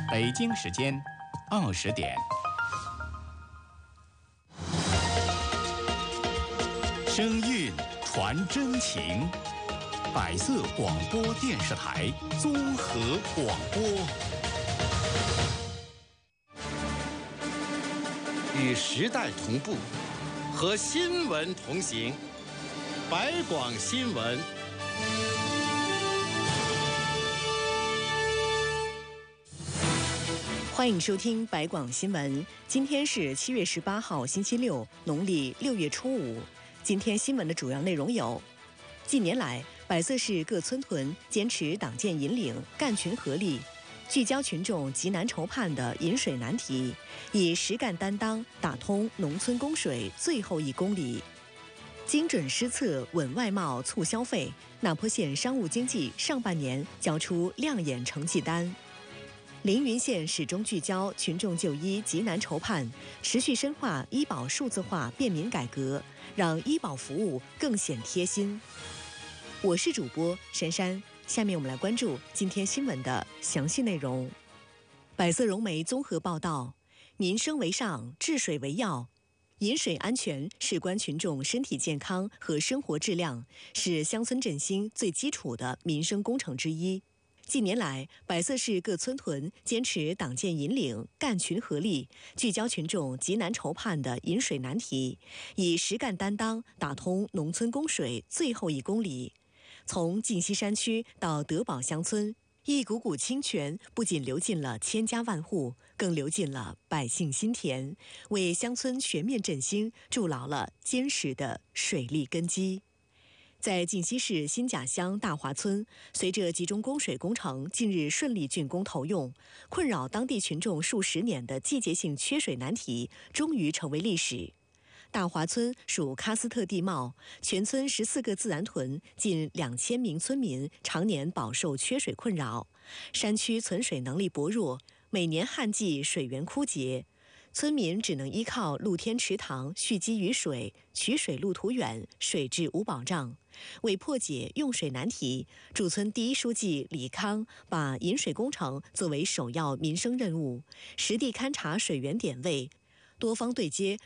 北京时间20点。声韵传真情，百色广播电视台综合广播， 与时代同步，和新闻同行。百广新闻。 欢迎收听百广新闻。今天是7月18号，星期六，农历6月初5。今天新闻的主要内容有：近年来，百色市各村屯坚持党建引领、干群合力，聚焦群众急难愁盼的饮水难题，以实干担当打通农村供水最后1公里。精准施策稳外贸促消费，那坡县商务经济上半年交出亮眼成绩单。凌云县始终聚焦群众就医急难愁盼，持续深化医保数字化便民改革，让医保服务更显贴心。我是主播珊珊，下面我们来关注今天新闻的详细内容。百色融媒综合报道，民生为上，治水为要。饮水安全事关群众身体健康和生活质量，是乡村振兴最基础的民生工程之一。近年来，百色市各村屯坚持党建引领、干群合力，聚焦群众急难愁盼的饮水难题，以实干担当打通农村供水最后1公里。从晋西山区到德保乡村，一股股清泉不仅流进了千家万户，更流进了百姓心田，为乡村全面振兴筑牢了坚实的水利根基。在晋西市新甲乡大华村，随着集中供水工程近日顺利竣工投用，困扰当地群众数十年的季节性缺水难题终于成为历史。大华村属喀斯特地貌，全村14个自然屯，近2000名村民常年饱受缺水困扰。山区存水能力薄弱，每年旱季水源枯竭，村民只能依靠露天池塘蓄积雨水，取水路途远，水质无保障。为破解用水难题，驻村第一书记李康把饮水工程作为首要民生任务，实地勘察水源点位，多方对接